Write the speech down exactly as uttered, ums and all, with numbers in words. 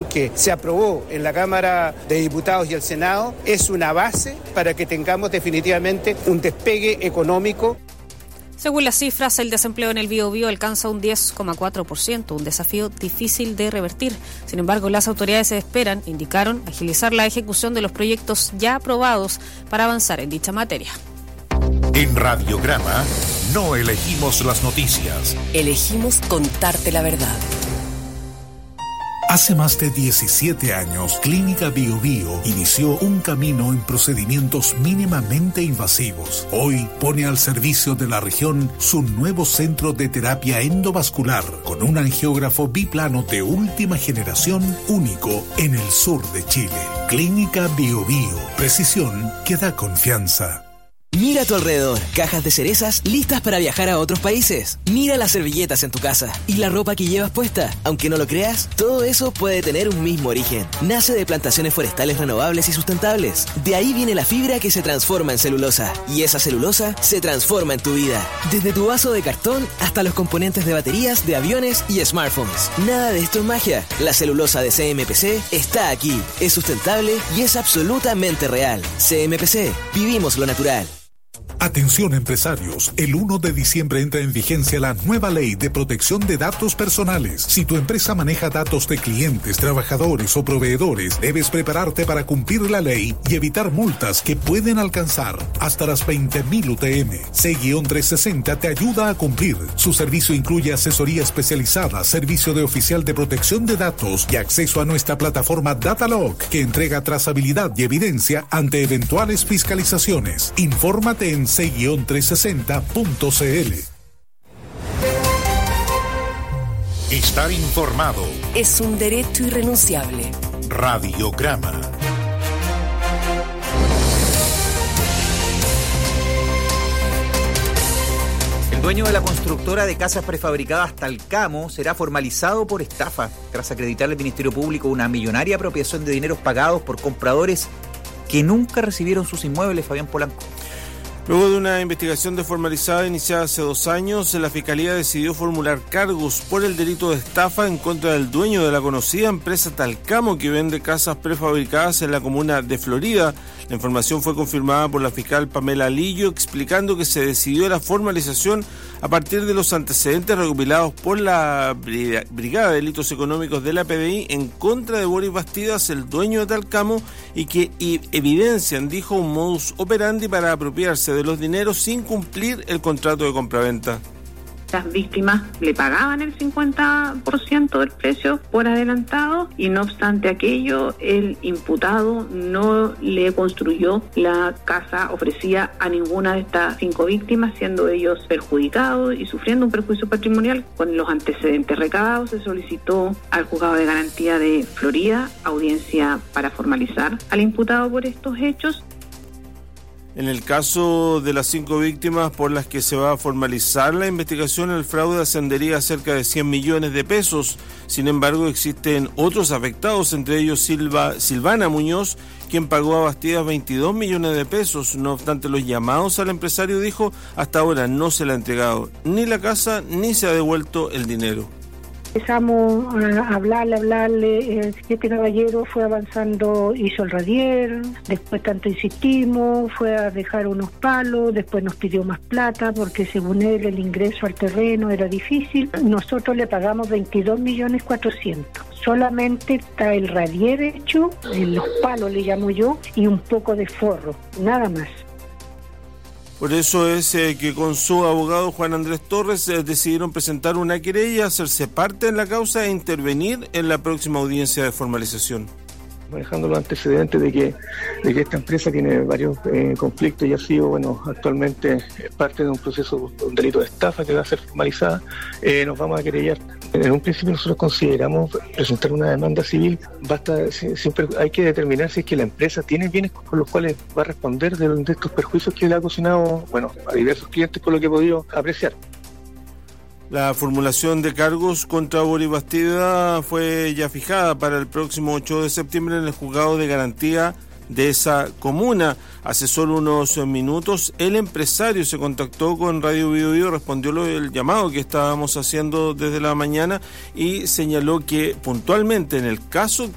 que se aprobó en la Cámara de Diputados y el Senado es una base para que tengamos definitivamente un despegue económico. Según las cifras, el desempleo en el Biobío alcanza un diez coma cuatro por ciento, un desafío difícil de revertir. Sin embargo, las autoridades esperan, indicaron, agilizar la ejecución de los proyectos ya aprobados para avanzar en dicha materia. En Radiograma no elegimos las noticias. Elegimos contarte la verdad. Hace más de diecisiete años, Clínica Biobío inició un camino en procedimientos mínimamente invasivos. Hoy pone al servicio de la región su nuevo centro de terapia endovascular con un angiógrafo biplano de última generación único en el sur de Chile. Clínica Biobío, precisión que da confianza. Mira a tu alrededor, cajas de cerezas listas para viajar a otros países. Mira las servilletas en tu casa y la ropa que llevas puesta. Aunque no lo creas, todo eso puede tener un mismo origen. Nace de plantaciones forestales renovables y sustentables. De ahí viene la fibra que se transforma en celulosa. Y esa celulosa se transforma en tu vida. Desde tu vaso de cartón hasta los componentes de baterías, de aviones y smartphones. Nada de esto es magia. La celulosa de C M P C está aquí. Es sustentable y es absolutamente real. C M P C. Vivimos lo natural. Atención empresarios, el primero de diciembre entra en vigencia la nueva ley de protección de datos personales. Si tu empresa maneja datos de clientes, trabajadores o proveedores, debes prepararte para cumplir la ley y evitar multas que pueden alcanzar hasta las veinte mil U T M. C trescientos sesenta te ayuda a cumplir. Su servicio incluye asesoría especializada, servicio de oficial de protección de datos y acceso a nuestra plataforma Datalog, que entrega trazabilidad y evidencia ante eventuales fiscalizaciones. Infórmate en c trescientos sesenta punto c l. Estar informado es un derecho irrenunciable. Radiograma. El dueño de la constructora de casas prefabricadas Talcamo será formalizado por estafa tras acreditarle al Ministerio Público una millonaria apropiación de dineros pagados por compradores que nunca recibieron sus inmuebles. Fabián Polanco. Luego de una investigación desformalizada iniciada hace dos años, la Fiscalía decidió formular cargos por el delito de estafa en contra del dueño de la conocida empresa Talcamo, que vende casas prefabricadas en la comuna de Florida. La información fue confirmada por la fiscal Pamela Lillo, explicando que se decidió la formalización a partir de los antecedentes recopilados por la Brigada de Delitos Económicos de la P D I en contra de Boris Bastidas, el dueño de Talcamo, y que evidencian, dijo, un modus operandi para apropiarse de los dineros sin cumplir el contrato de compraventa. Las víctimas le pagaban el cincuenta por ciento del precio por adelantado y no obstante aquello, el imputado no le construyó la casa ofrecida a ninguna de estas cinco víctimas, siendo ellos perjudicados y sufriendo un perjuicio patrimonial. Con los antecedentes recabados se solicitó al Juzgado de Garantía de Florida audiencia para formalizar al imputado por estos hechos. En el caso de las cinco víctimas por las que se va a formalizar la investigación, el fraude ascendería a cerca de cien millones de pesos. Sin embargo, existen otros afectados, entre ellos Silva, Silvana Muñoz, quien pagó a Bastidas veintidós millones de pesos. No obstante, los llamados al empresario, dijo, hasta ahora no se le ha entregado ni la casa ni se ha devuelto el dinero. Empezamos a hablarle, hablarle, este caballero fue avanzando, hizo el radier, después tanto insistimos, fue a dejar unos palos, después nos pidió más plata porque según él el ingreso al terreno era difícil. Nosotros le pagamos veintidós millones cuatrocientos. Solamente está el radier hecho, los palos le llamo yo, y un poco de forro, nada más. Por eso es eh, que con su abogado Juan Andrés Torres eh, decidieron presentar una querella, hacerse parte en la causa e intervenir en la próxima audiencia de formalización. Manejando los antecedentes de que, de que esta empresa tiene varios eh, conflictos y ha sido, bueno, actualmente parte de un proceso, un delito de estafa que va a ser formalizada, eh, nos vamos a querellar. En un principio nosotros consideramos presentar una demanda civil, basta, siempre hay que determinar si es que la empresa tiene bienes con los cuales va a responder de, de estos perjuicios que le ha ocasionado, bueno, a diversos clientes por lo que he podido apreciar. La formulación de cargos contra Boris Bastida fue ya fijada para el próximo ocho de septiembre en el Juzgado de Garantía de esa comuna. Hace solo unos minutos el empresario se contactó con Radio Biobío, respondió el llamado que estábamos haciendo desde la mañana y señaló que puntualmente en el caso